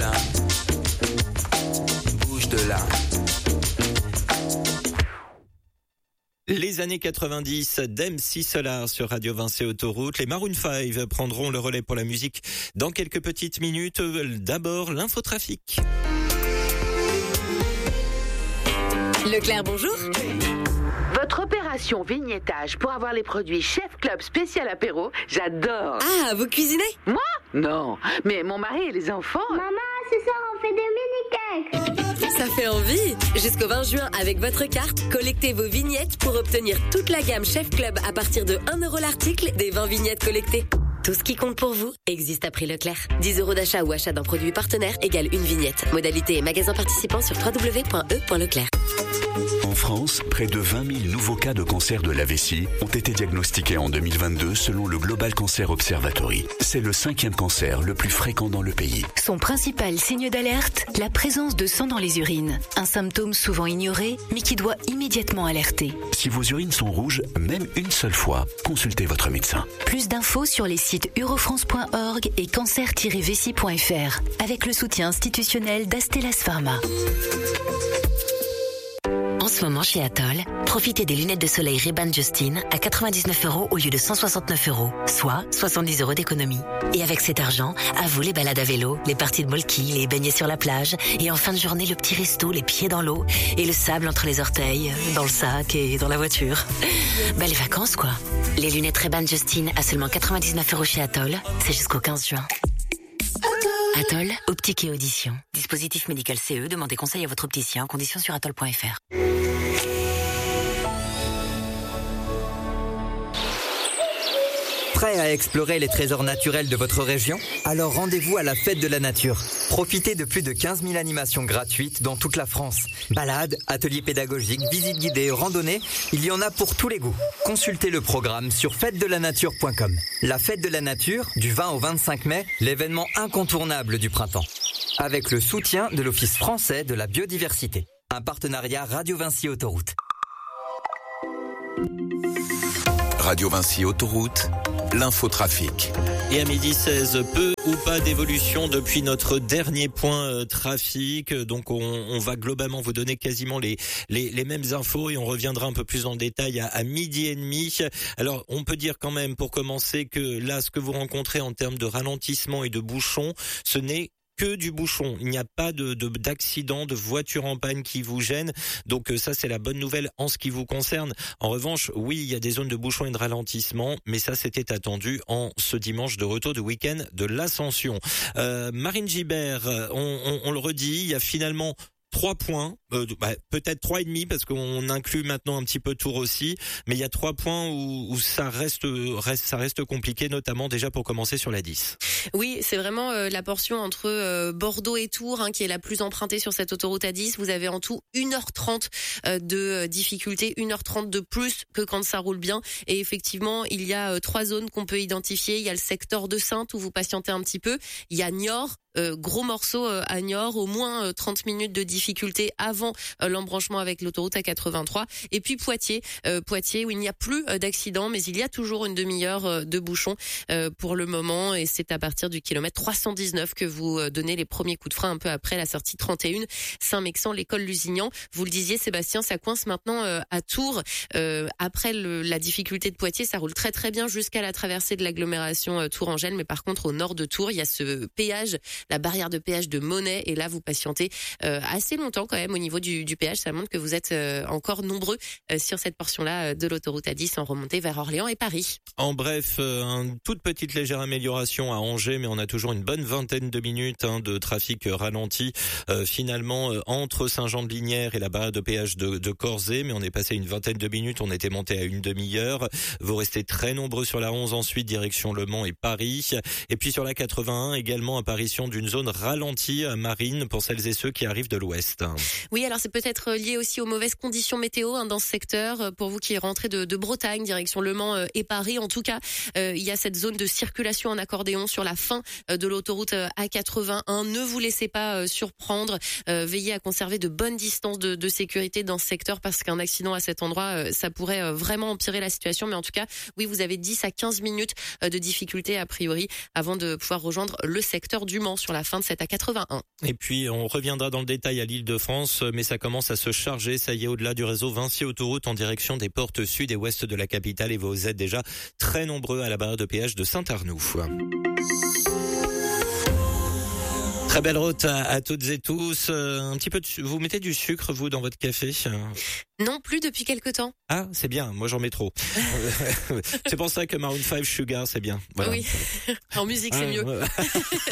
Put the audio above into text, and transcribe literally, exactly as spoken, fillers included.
là. Bouge de là. Les années quatre-vingt-dix d'M C Solar sur Radio Vinci Autoroute. Les Maroon cinq prendront le relais pour la musique dans quelques petites minutes. D'abord, l'infotrafic. Leclerc, bonjour. Votre opération vignettage pour avoir les produits Chef Club spécial apéro, j'adore. Ah, vous cuisinez? Moi? Non, mais mon mari et les enfants... Maman, ce soir on fait des mini-cakes. Ça fait envie. Jusqu'au vingt juin, avec votre carte, collectez vos vignettes pour obtenir toute la gamme Chef Club à partir de un euro l'article des vingt vignettes collectées. Tout ce qui compte pour vous existe à prix Leclerc. dix euros d'achat ou achat d'un produit partenaire égale une vignette. Modalité et magasin participant sur w w w point e point leclerc. En France, près de vingt mille nouveaux cas de cancer de la vessie ont été diagnostiqués en deux mille vingt-deux selon le Global Cancer Observatory. C'est le cinquième cancer le plus fréquent dans le pays. Son principal signe d'alerte, la présence de sang dans les urines. Un symptôme souvent ignoré, mais qui doit immédiatement alerter. Si vos urines sont rouges, même une seule fois, consultez votre médecin. Plus d'infos sur les sites eurofrance point org et cancer tiret vessie point f r avec le soutien institutionnel d'Astellas Pharma. En ce moment, chez Atoll, profitez des lunettes de soleil Ray-Ban Justin à quatre-vingt-dix-neuf euros au lieu de cent soixante-neuf euros, soit soixante-dix euros d'économie. Et avec cet argent, à vous les balades à vélo, les parties de molki, les beignets sur la plage, et en fin de journée, le petit resto, les pieds dans l'eau, et le sable entre les orteils, dans le sac et dans la voiture. Belles vacances, quoi. Les lunettes Ray-Ban Justin à seulement quatre-vingt-dix-neuf euros chez Atoll, c'est jusqu'au quinze juin. Atoll, optique et audition. Dispositif médical C E, demandez conseil à votre opticien, conditions sur atoll point f r. Prêt à explorer les trésors naturels de votre région? Alors rendez-vous à la Fête de la Nature. Profitez de plus de quinze mille animations gratuites dans toute la France. Balades, ateliers pédagogiques, visites guidées, randonnées, il y en a pour tous les goûts. Consultez le programme sur fête de la nature point com. La Fête de la Nature, du vingt au vingt-cinq mai, l'événement incontournable du printemps. Avec le soutien de l'Office français de la biodiversité. Un partenariat Radio Vinci Autoroute. Radio Vinci Autoroute, l'infotrafic. Et à midi seize, peu ou pas d'évolution depuis notre dernier point euh, trafic. Donc on, on va globalement vous donner quasiment les, les, les mêmes infos et on reviendra un peu plus en détail à, à midi et demi. Alors on peut dire quand même pour commencer que là ce que vous rencontrez en termes de ralentissement et de bouchons, ce n'est que du bouchon. Il n'y a pas de, de d'accident, de voiture en panne qui vous gêne. Donc ça, c'est la bonne nouvelle en ce qui vous concerne. En revanche, oui, il y a des zones de bouchon et de ralentissement, mais ça, c'était attendu en ce dimanche de retour du week-end de l'Ascension. Euh, Marine Gibert, on, on, on le redit, il y a finalement trois points, euh, bah, peut-être trois et demi parce qu'on inclut maintenant un petit peu Tours aussi, mais il y a trois points où, où ça reste, reste, ça reste compliqué, notamment déjà pour commencer sur la dix. Oui, c'est vraiment euh, la portion entre euh, Bordeaux et Tours hein, qui est la plus empruntée sur cette autoroute A dix. Vous avez en tout une heure trente euh, de euh, difficulté, une heure trente de plus que quand ça roule bien. Et effectivement, il y a euh, trois zones qu'on peut identifier. Il y a le secteur de Saintes où vous patientez un petit peu. Il y a Niort. Euh, gros morceau euh, à Niort, au moins euh, trente minutes de difficulté avant euh, l'embranchement avec l'autoroute A quatre-vingt-trois. Et puis Poitiers, euh, Poitiers où il n'y a plus euh, d'accident, mais il y a toujours une demi-heure euh, de bouchon euh, pour le moment. Et c'est à partir du kilomètre trois cent dix-neuf que vous euh, donnez les premiers coups de frein un peu après la sortie trente et un, Saint-Mexan, l'école Lusignan. Vous le disiez, Sébastien, ça coince maintenant euh, à Tours. Euh, après le, la difficulté de Poitiers, ça roule très très bien jusqu'à la traversée de l'agglomération euh, Tours-Angèle. Mais par contre, au nord de Tours, il y a ce péage, la barrière de péage de Monnet, et là vous patientez euh, assez longtemps quand même au niveau du, du péage. Ça montre que vous êtes euh, encore nombreux euh, sur cette portion-là euh, de l'autoroute A dix en remontée vers Orléans et Paris. En bref, euh, une toute petite légère amélioration à Angers, mais on a toujours une bonne vingtaine de minutes hein, de trafic ralenti euh, finalement euh, entre Saint-Jean-de-Lignières et la barrière de péage de, de Corzet, mais on est passé une vingtaine de minutes, on était monté à une demi-heure. Vous restez très nombreux sur la onze ensuite, direction Le Mans et Paris. Et puis sur la quatre-vingt-un, également apparition d'une zone ralentie à Marine pour celles et ceux qui arrivent de l'ouest. Oui, alors c'est peut-être lié aussi aux mauvaises conditions météo hein, dans ce secteur. Pour vous qui rentrez de, de Bretagne, direction Le Mans euh, et Paris, en tout cas, euh, il y a cette zone de circulation en accordéon sur la fin euh, de l'autoroute euh, A quatre-vingt-un. Ne vous laissez pas euh, surprendre. Euh, veillez à conserver de bonnes distances de, de sécurité dans ce secteur parce qu'un accident à cet endroit, euh, ça pourrait euh, vraiment empirer la situation. Mais en tout cas, oui, vous avez dix à quinze minutes euh, de difficulté a priori avant de pouvoir rejoindre le secteur du Mans. sur la fin de cette A quatre-vingt-un. Et puis on reviendra dans le détail à l'Île-de-France, mais ça commence à se charger. Ça y est, au-delà du réseau Vinci Autoroute en direction des portes sud et ouest de la capitale, et vous êtes déjà très nombreux à la barrière de péage de Saint-Arnoux. Très belle route à, à toutes et tous. Euh, un petit peu de, vous mettez du sucre, vous, dans votre café? Non plus depuis quelque temps. Ah, c'est bien. Moi, j'en mets trop. C'est pour ça que Maroon five Sugar, c'est bien. Voilà. Oui. En musique, c'est mieux.